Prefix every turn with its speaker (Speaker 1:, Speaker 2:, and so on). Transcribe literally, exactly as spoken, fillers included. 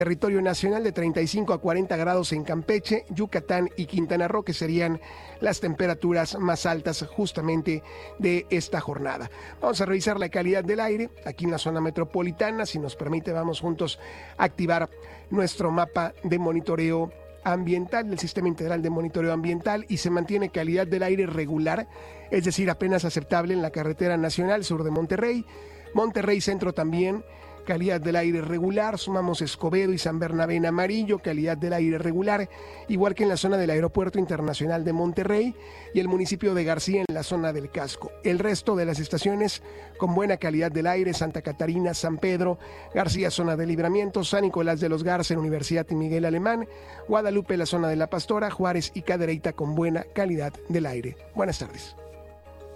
Speaker 1: territorio nacional, de treinta y cinco a cuarenta grados en Campeche, Yucatán y Quintana Roo, que serían las temperaturas más altas justamente de esta jornada. Vamos a revisar la calidad del aire aquí en la zona metropolitana. Si nos permite, vamos juntos a activar nuestro mapa de monitoreo ambiental del Sistema Integral de Monitoreo Ambiental, y se mantiene calidad del aire regular, es decir, apenas aceptable en la carretera nacional sur de Monterrey, Monterrey Centro también. Calidad del aire regular, sumamos Escobedo y San Bernabé en amarillo, calidad del aire regular, igual que en la zona del Aeropuerto Internacional de Monterrey y el municipio de García en la zona del Casco. El resto de las estaciones con buena calidad del aire: Santa Catarina, San Pedro, García, zona de Libramiento, San Nicolás de los Garza, Universidad y Miguel Alemán, Guadalupe, la zona de La Pastora, Juárez y Cadereyta con buena calidad del aire. Buenas tardes.